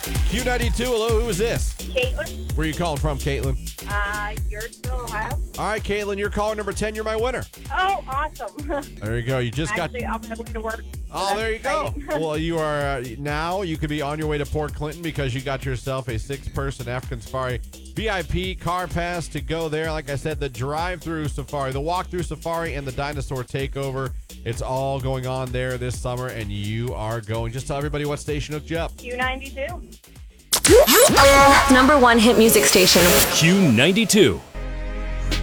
Q92, hello, who is this? Caitlin, Where are you calling from, Caitlin? Yorkville, Ohio. All right, Caitlin, you're caller number 10. You're my winner. Oh, awesome. There you go. You just got... Actually, I'm on my way to work. Oh, there you go. Well, you are now you could be on your way to Port Clinton because you got yourself a 6-person African Safari VIP car pass to go there. Like I said, the drive-through safari, the walk-through safari, and the dinosaur takeover. It's all going on there this summer, and you are going. Just tell everybody what station hooked you up. Q92. Number one hit music station. Q92.